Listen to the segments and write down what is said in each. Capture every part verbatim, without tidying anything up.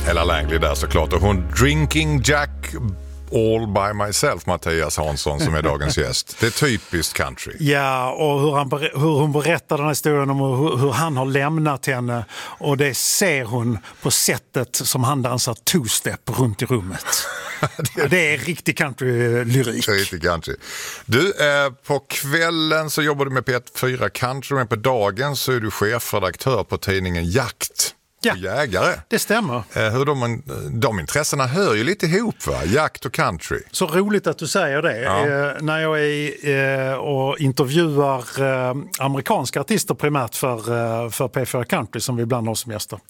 Ella Langley där såklart. Och hon Drinking Jack All by myself, Mattias Hansson, som är dagens gäst. Det är typiskt country. Ja, och hur, han, hur hon berättar den här historien om hur, hur han har lämnat henne. Och det ser hon på sättet som han dansar two-step runt i rummet. det, är, det är riktig country-lyrik. Riktig country. Du, eh, på kvällen så jobbar du med P ett fyra Country, men på dagen så är du chefredaktör på tidningen Jakt. Ja, jägare. Det stämmer. Eh, hur de, de intressena hör ju lite ihop, va? Jakt och country. Så roligt att du säger det. Ja. Eh, när jag är eh, och intervjuar eh, amerikanska artister primärt för, eh, för P fyra Country som vi ibland har som gäster.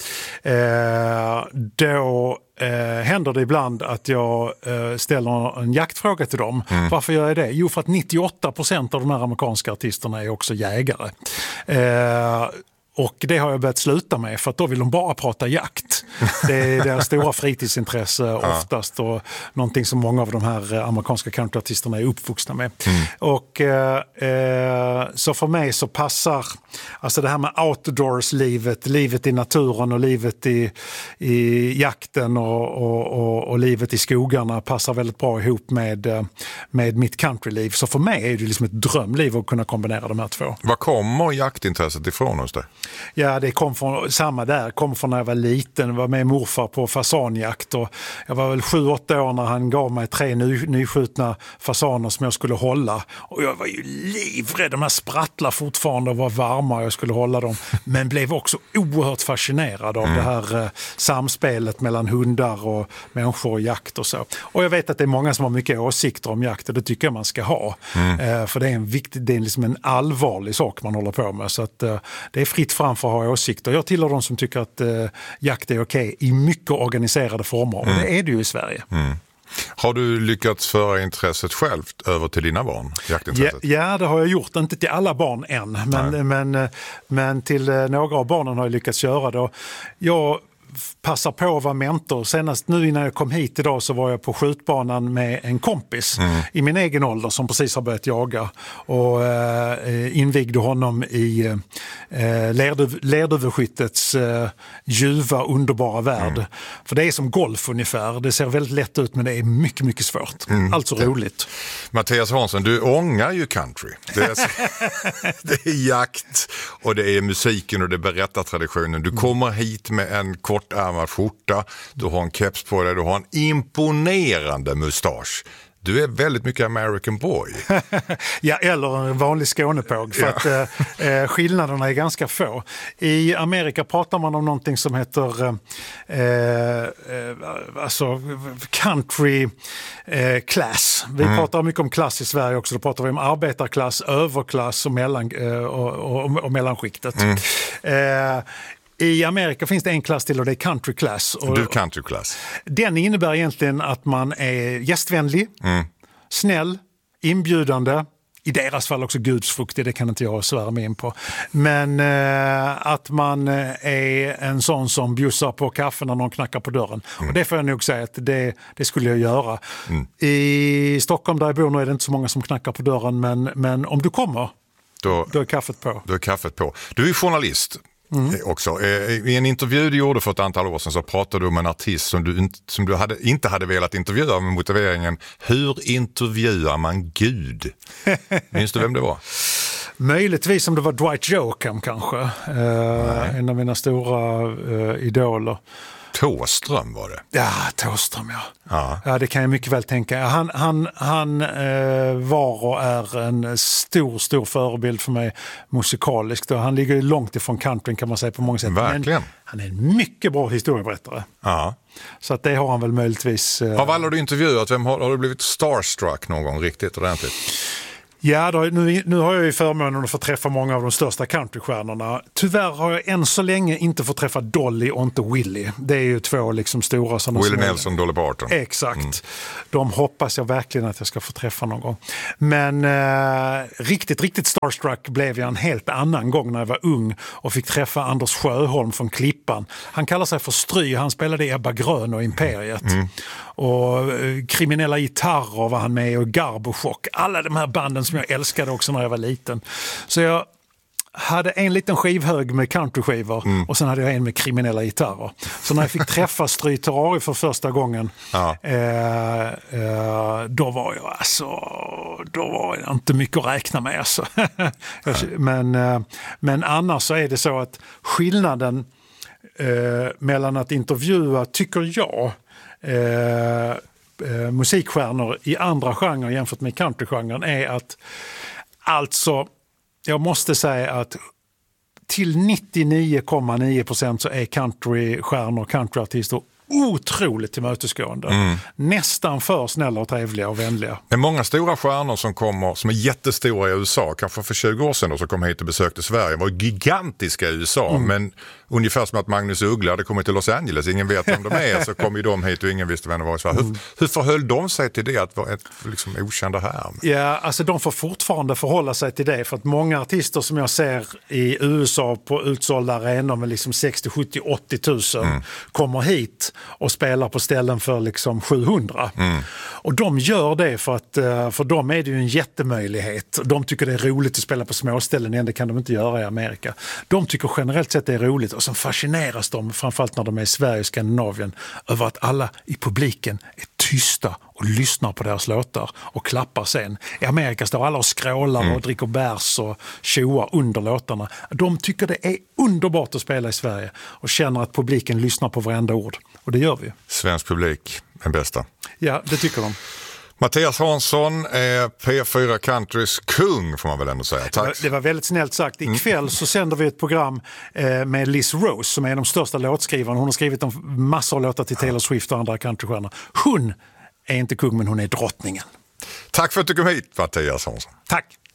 Eh, då eh, händer det ibland att jag eh, ställer en jaktfråga till dem. Mm. Varför gör jag det? Jo, för att nittioåtta procent av de här amerikanska artisterna är också jägare. Eh, Och det har jag börjat sluta med, för att då vill de bara prata jakt. Det är deras stora fritidsintresse oftast, och någonting som många av de här amerikanska countryartisterna är uppvuxna med. Mm. Och eh, så för mig så passar alltså det här med outdoors-livet, livet i naturen och livet i, i jakten och, och, och, och livet i skogarna passar väldigt bra ihop med, med mitt countryliv. Så för mig är det liksom ett drömliv att kunna kombinera de här två. Var kommer jaktintresset ifrån hos dig? Ja, det kom från samma där. Kom från när jag var liten. Jag var med morfar på fasanjakt. Och jag var väl sju, åtta år när han gav mig tre ny, nyskjutna fasaner som jag skulle hålla. Och jag var ju livrädd. De här sprattlar fortfarande och var varma och jag skulle hålla dem. Men blev också oerhört fascinerad av mm. det här eh, samspelet mellan hundar och människor och jakt och så. Och jag vet att det är många som har mycket åsikter om jakt, och det tycker jag man ska ha. Mm. Eh, för det är en viktig, det är liksom en allvarlig sak man håller på med. Så att eh, det är fritt framför att ha åsikter. Jag tillhör de som tycker att eh, jakt är okej i mycket organiserade former. Mm. Och det är det ju i Sverige. Mm. Har du lyckats föra intresset själv över till dina barn? Jaktintresset? Ja, ja, det har jag gjort. Inte till alla barn än. Men, men, men till några av barnen har jag lyckats göra det. Jag passar på att vara mentor. Senast nu innan jag kom hit idag så var jag på skjutbanan med en kompis mm. i min egen ålder som precis har börjat jaga, och eh, invigde honom i eh, lerdöv, lerdöveskyttets eh, ljuva, underbara värld. Mm. För det är som golf ungefär. Det ser väldigt lätt ut, men det är mycket, mycket svårt. Mm. Alltså roligt. Mattias Hansson, du ångar ju country. Det är, det är jakt och det är musiken och det är berättartraditionen. Du kommer hit med en kortärmad skjorta, du har en keps på dig, du har en imponerande mustasch. Du är väldigt mycket American boy. Ja, eller en vanlig Skånepåg, för ja. att eh, skillnaderna är ganska få. I Amerika pratar man om någonting som heter eh, eh, alltså country eh, class. Vi mm. pratar mycket om klass i Sverige också. Då pratar vi om arbetarklass, överklass och, mellan, eh, och, och, och mellanskiktet. Mm. Eh, I Amerika finns det en klass till, och det är country class. Och du country class. Den innebär egentligen att man är gästvänlig, mm. snäll, inbjudande. I deras fall också gudsfruktig, det kan inte jag svära mig in på. Men eh, att man är en sån som bjussar på kaffe när någon knackar på dörren. Mm. Och det får jag nog säga att det, det skulle jag göra. Mm. I Stockholm där jag bor nu är det inte så många som knackar på dörren, men, men om du kommer, då, då är kaffet på. Då är kaffet på. Du är journalist. Mm. Också. I en intervju du gjorde för ett antal år sedan så pratade du om en artist som du, som du hade, inte hade velat intervjua, med motiveringen: hur intervjuar man Gud? Minns du vem det var? Möjligtvis om det var Dwight Yoakam kanske. Eh, en av mina stora eh, idoler. Thåström var det. Ja, Thåström, ja. Ja. Ja, det kan jag mycket väl tänka. Han, han, han eh, var och är en stor, stor förebild för mig musikaliskt. Han ligger långt ifrån countryn, kan man säga, på många sätt. Verkligen. Men han är en mycket bra historieberättare. Ja. Så att det har han väl möjligtvis... Eh... Av alla du intervjuat, vem har, har du blivit starstruck någon gång riktigt ordentligt? Ja, då, nu, nu har jag ju förmånen att få träffa många av de största countrystjärnorna. Tyvärr har jag än så länge inte fått träffa Dolly och inte Willie. Det är ju två liksom stora sådana. Willie Nelson, Dolly Parton. Exakt. Mm. De hoppas jag verkligen att jag ska få träffa någon gång. Men eh, riktigt, riktigt starstruck blev jag en helt annan gång när jag var ung och fick träffa Anders Sjöholm från Klippan. Han kallar sig för Stry, han spelade i Ebba Grön och Imperiet. Mm. Och eh, Kriminella gitarrer var han med, och Garbochock. Alla de här banden som jag älskade också när jag var liten. Så jag hade en liten skivhög med countryskivor mm. och sen hade jag en med kriminella gitarrer. Så när jag fick träffa Stry Terrari för första gången ja. eh, eh, då var jag alltså då var jag inte mycket att räkna med alltså. men, eh, men annars så är det så att skillnaden eh, mellan att intervjua, tycker jag, eh, eh, musikstjärnor i andra genrer jämfört med countrygenren är att alltså jag måste säga att till nittionio komma nio procent så är countrystjärnor och countryartister otroligt tillmötesgående. Mm. Nästan för snälla och trevliga och vänliga. Det är många stora stjärnor som kommer, som är jättestora i U S A. Kanske för tjugo år sedan då, så kom hit och besökte Sverige. De var gigantiska i U S A, mm. men ungefär som att Magnus Uggla hade kommit till Los Angeles. Ingen vet vem de är, så kom ju de hit och ingen visste vem det var i Sverige. Mm. Hur, hur förhöll de sig till det att vara ett liksom okända här? Ja, alltså de får fortfarande förhålla sig till det, för att många artister som jag ser i U S A på utsålda arenor med liksom sextio, sjuttio, åttio tusen mm. kommer hit och spelar på ställen för liksom sjuhundra. Mm. Och de gör det för att för dem är det ju en jättemöjlighet. De tycker det är roligt att spela på småställen, igen det kan de inte göra i Amerika. De tycker generellt sett det är roligt, och så fascineras de, framförallt när de är i Sverige och Skandinavien, över att alla i publiken är tysta och lyssnar på deras låtar och klappar sen. I Amerika står alla och skrålar mm. och dricker bärs och tjoar under låtarna. De tycker det är underbart att spela i Sverige och känner att publiken lyssnar på varenda ord. Och det gör vi. Svensk publik är bästa. Ja, det tycker de. Mattias Hansson är P fyra Countrys kung, får man väl ändå säga. Tack. Det var, det var väldigt snällt sagt. Ikväll så sänder vi ett program eh, med Liz Rose som är de största låtskrivarna. Hon har skrivit en massor av låtar till Taylor Swift och andra countrystjärnor. Hon är inte kung, men hon är drottningen. Tack för att du kom hit, Mattias Hansson. Tack.